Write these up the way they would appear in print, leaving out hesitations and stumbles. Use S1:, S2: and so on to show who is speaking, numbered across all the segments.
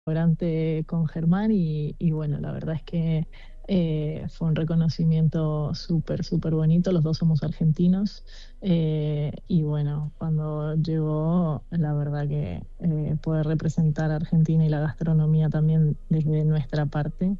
S1: restaurante con Germán y bueno, la verdad es que fue un reconocimiento súper, súper bonito. Los dos somos argentinos y bueno, cuando llegó, la verdad que poder representar a Argentina y la gastronomía también desde nuestra parte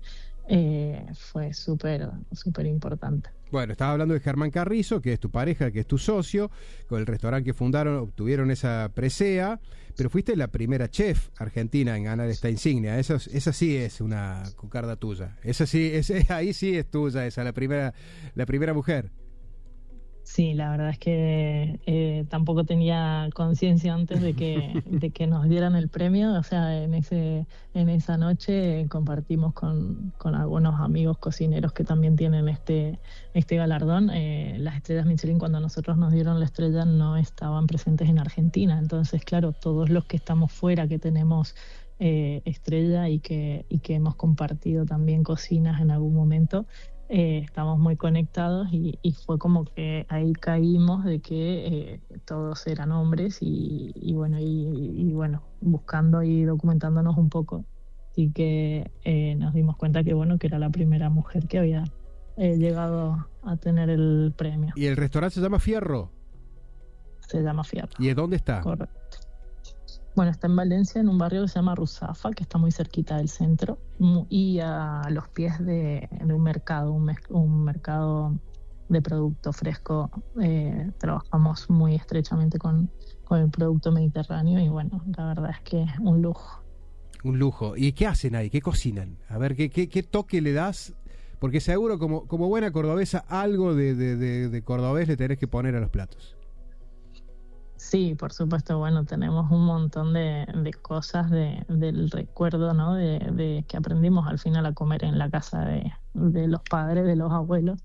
S1: fue súper, súper importante.
S2: Bueno, estaba hablando de Germán Carrizo, que es tu pareja, que es tu socio, con el restaurante que fundaron, obtuvieron esa presea, pero fuiste la primera chef argentina en ganar esta insignia. Esa sí es una cucarda tuya. Esa sí, ahí sí es tuya, esa, la primera mujer.
S1: Sí, la verdad es que tampoco tenía conciencia antes de que nos dieran el premio. O sea, en esa noche compartimos con algunos amigos cocineros que también tienen este galardón. Las estrellas Michelin, cuando a nosotros nos dieron la estrella, no estaban presentes en Argentina. Entonces, claro, todos los que estamos fuera, que tenemos estrella y que hemos compartido también cocinas en algún momento, estamos muy conectados y fue como que ahí caímos de que todos eran hombres y bueno, buscando y documentándonos un poco, sí que nos dimos cuenta que bueno, que era la primera mujer que había llegado a tener el premio.
S2: Y el restaurante se llama Fierro.
S1: Se llama Fierro.
S2: ¿Y de dónde está?
S1: Correcto. Bueno, está en Valencia, en un barrio que se llama Ruzafa, que está muy cerquita del centro, y a los pies de un mercado, un mercado de producto fresco. Trabajamos muy estrechamente con el producto mediterráneo y bueno, la verdad es que es un lujo.
S2: Un lujo. ¿Y qué hacen ahí? ¿Qué cocinan? A ver, ¿qué toque le das? Porque seguro, como buena cordobesa, algo de cordobés le tenés que poner a los platos.
S1: Sí, por supuesto, bueno, tenemos un montón de cosas del recuerdo, ¿no? De que aprendimos al final a comer en la casa de los padres, de los abuelos,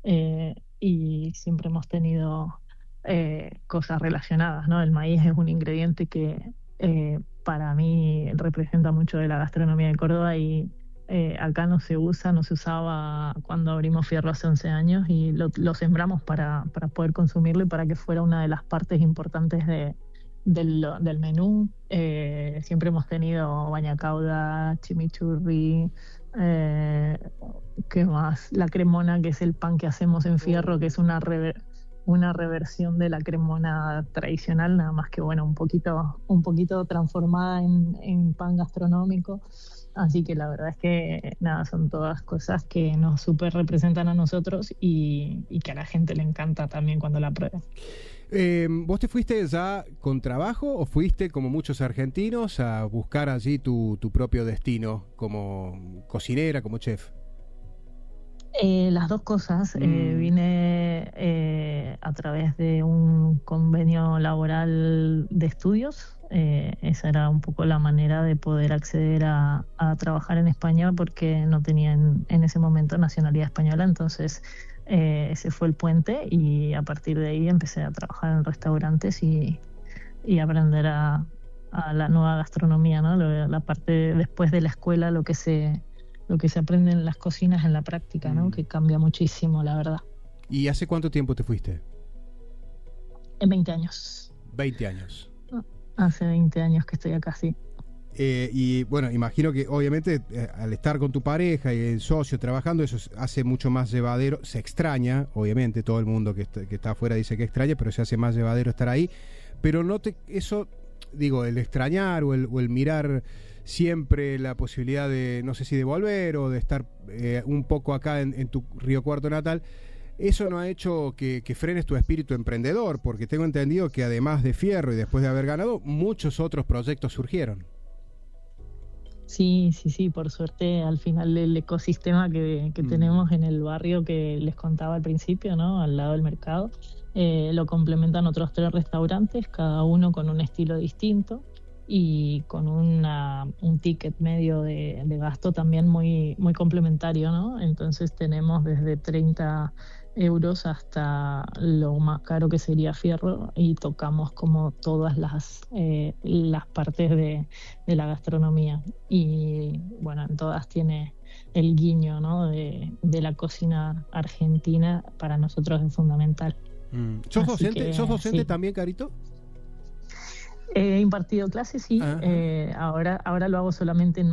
S1: y siempre hemos tenido cosas relacionadas, ¿no? El maíz es un ingrediente que para mí representa mucho de la gastronomía de Córdoba y acá no se usa, no se usaba cuando abrimos Fierro hace 11 años y lo sembramos para poder consumirlo y para que fuera una de las partes importantes del menú. Siempre hemos tenido baña cauda, chimichurri, eh, ¿qué más? La cremona, que es el pan que hacemos en Fierro, que es una reversión de la cremona tradicional, nada más que bueno, un poquito transformada en pan gastronómico. Así que la verdad es que nada, son todas cosas que nos súper representan a nosotros y que a la gente le encanta también cuando la prueba.
S2: ¿Vos te fuiste ya con trabajo o fuiste, como muchos argentinos, a buscar allí tu propio destino como cocinera, como chef?
S1: Las dos cosas. Vine a través de un convenio laboral de estudios. Esa era un poco la manera de poder acceder a trabajar en España porque no tenía en ese momento nacionalidad española. Entonces ese fue el puente y a partir de ahí empecé a trabajar en restaurantes y aprender a la nueva gastronomía, ¿no? La parte después de la escuela, lo que se aprende en las cocinas en la práctica, ¿no? Que cambia muchísimo, la verdad.
S2: ¿Y hace cuánto tiempo te fuiste?
S1: En 20 años.
S2: 20 años.
S1: Hace 20 años que estoy acá, sí.
S2: Y bueno, imagino que obviamente al estar con tu pareja y el socio trabajando, eso hace mucho más llevadero. Se extraña, obviamente, todo el mundo que está afuera dice que extraña, pero se hace más llevadero estar ahí. Pero eso, digo, el extrañar o el mirar siempre la posibilidad de, no sé si de volver o de estar un poco acá en tu Río Cuarto natal, eso no ha hecho que frenes tu espíritu emprendedor, porque tengo entendido que además de Fierro y después de haber ganado, muchos otros proyectos surgieron.
S1: Sí, sí, sí, por suerte al final el ecosistema que tenemos en el barrio que les contaba al principio, ¿no? Al lado del mercado, lo complementan otros 3 restaurantes, cada uno con un estilo distinto y con un ticket medio de gasto también muy, muy complementario, ¿no? Entonces tenemos desde 30 euros hasta lo más caro que sería Fierro y tocamos como todas las partes de la gastronomía y bueno, en todas tiene el guiño, ¿no? de la cocina argentina, para nosotros es fundamental.
S2: ¿Sos
S1: Así
S2: docente?
S1: que,
S2: ¿Sos docente
S1: sí.
S2: también, Carito?
S1: He impartido clases, sí. Ahora lo hago solamente en